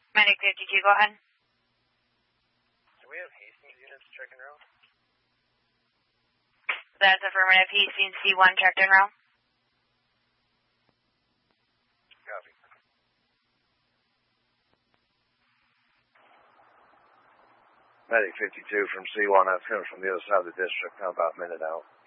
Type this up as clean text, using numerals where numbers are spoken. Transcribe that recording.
Medic 52, go ahead. Do we have Hastings units check and route? That's affirmative. Hastings C1 checked in route. Copy. Medic 52 from C1, that's coming from the other side of the district, now about a minute out.